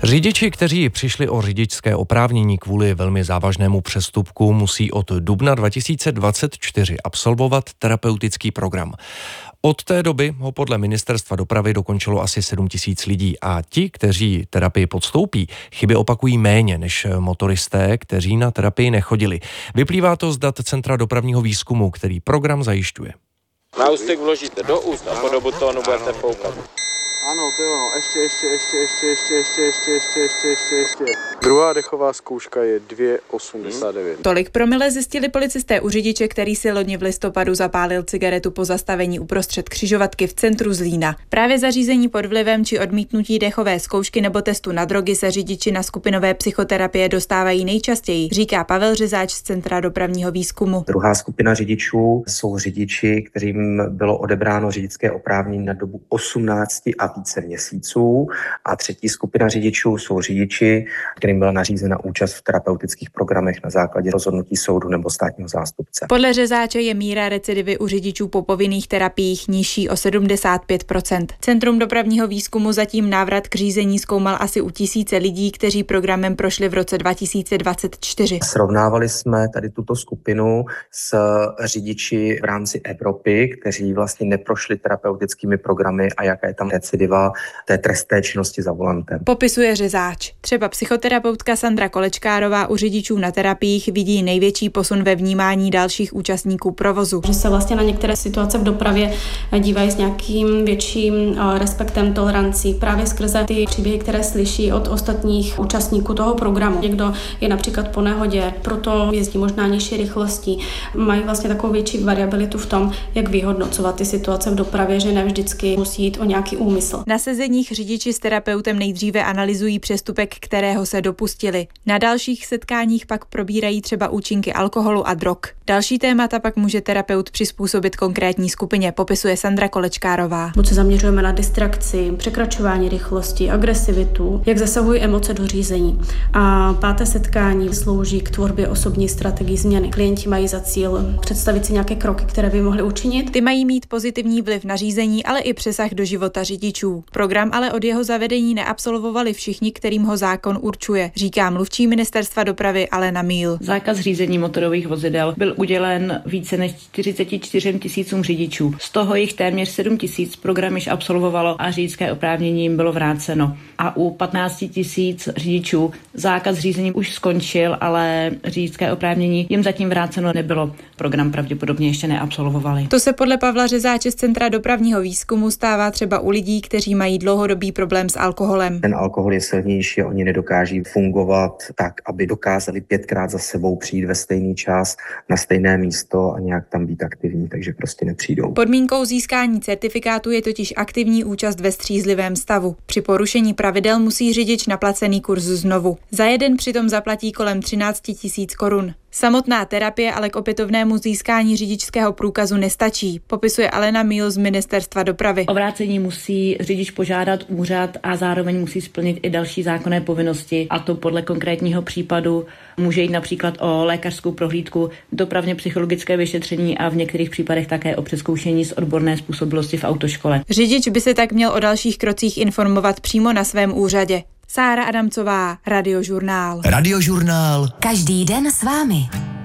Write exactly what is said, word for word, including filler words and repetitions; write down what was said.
Řidiči, kteří přišli o řidičské oprávnění kvůli velmi závažnému přestupku, musí od dubna dva tisíce dvacet čtyři absolvovat terapeutický program. Od té doby ho podle Ministerstva dopravy dokončilo asi sedm tisíc lidí a ti, kteří terapii podstoupí, chyby opakují méně než motoristé, kteří na terapii nechodili. Vyplývá to z dat Centra dopravního výzkumu, který program zajišťuje. Náustek vložíte do úst a po dobu tónu budete foukat. Ano, to jo, ještě, ještě, ještě, ještě, ještě, ještě, ještě, ještě, ještě, ještě, ještě. Druhá dechová zkouška je dvě osmdesát devět. Hmm. Tolik promile zjistili policisté u řidiče, který si loni v listopadu zapálil cigaretu po zastavení uprostřed křižovatky v centru Zlína. Právě zařízení pod vlivem či odmítnutí dechové zkoušky nebo testu na drogy se řidiči na skupinové psychoterapie dostávají nejčastěji, říká Pavel Řezáč z Centra dopravního výzkumu. Druhá skupina řidičů jsou řidiči, kterým bylo odebráno řidičské oprávnění na dobu osmnáct a více měsíců, a třetí skupina řidičů jsou řidiči, kterým byla nařízena účast v terapeutických programech na základě rozhodnutí soudu nebo státního zástupce. Podle Řezáče je míra recidivy u řidičů po povinných terapiích nižší o sedmdesát pět procent. Centrum dopravního výzkumu zatím návrat k řízení zkoumal asi u tisíce lidí, kteří programem prošli v roce dva tisíce dvacet čtyři. Srovnávali jsme tady tuto skupinu s řidiči v rámci Evropy, kteří vlastně neprošli terapeutickými programy a jaká je tam recidiva té trestné činnosti za volantem. Popisuje Řezáč. Třeba psychoterapeutka Sandra Kolečkárová u řidičů na terapiích vidí největší posun ve vnímání dalších účastníků provozu. Že se vlastně na některé situace v dopravě dívají s nějakým větším respektem, tolerancí, právě skrze ty příběhy, které slyší od ostatních účastníků toho programu. Někdo je například po nehodě, proto jezdí možná nižší rychlostí. Mají vlastně takovou větší variabilitu v tom, jak vyhodnocovat ty situace v dopravě, že ne vždycky musí jít o nějaký úmysl. Na sezeních řidiči s terapeutem nejdříve analyzují přestupek, kterého se dopustili. Na dalších setkáních pak probírají třeba účinky alkoholu a drog. Další témata pak může terapeut přizpůsobit konkrétní skupině, popisuje Sandra Kolečkárová. Buď se zaměřujeme na distrakci, překračování rychlosti, agresivitu, jak zasahují emoce do řízení. A páté setkání slouží k tvorbě osobní strategii změny. Klienti mají za cíl představit si nějaké kroky, které by mohli učinit. Ty mají mít pozitivní vliv na řízení, ale i přesah do života řidičů. Program ale od jeho zavedení neabsolvovali všichni, kterým ho zákon určuje, říká mluvčí Ministerstva dopravy Alena Míl. Zákaz řízení motorových vozidel byl udělen více než čtyřicet čtyři tisícům řidičů. Z toho jich téměř sedm tisíc program již absolvovalo a řidičské oprávnění jim bylo vráceno. A u patnáct tisíc řidičů zákaz řízení už skončil, ale řidičské oprávnění jim zatím vráceno nebylo. Program pravděpodobně ještě neabsolvovali. To se podle Pavla Řezáče z Centra dopravního výzkumu stává třeba u lidí, kteří mají dlouhodobý problém s alkoholem. Ten alkohol je silnější a oni nedokáží fungovat tak, aby dokázali pětkrát za sebou přijít ve stejný čas na stejné místo a nějak tam být aktivní, takže prostě nepřijdou. Podmínkou získání certifikátu je totiž aktivní účast ve střízlivém stavu. Při porušení pravidel musí řidič na placený kurz znovu. Za jeden přitom zaplatí kolem třináct tisíc korun. Samotná terapie ale k opětovnému získání řidičského průkazu nestačí, popisuje Alena Míl z Ministerstva dopravy. O vrácení musí řidič požádat úřad a zároveň musí splnit i další zákonné povinnosti, a to podle konkrétního případu. Může jít například o lékařskou prohlídku, dopravně psychologické vyšetření a v některých případech také o přezkoušení z odborné způsobilosti v autoškole. Řidič by se tak měl o dalších krocích informovat přímo na svém úřadě. Sára Adamcová, Radiožurnál. Radiožurnál. Každý den s vámi.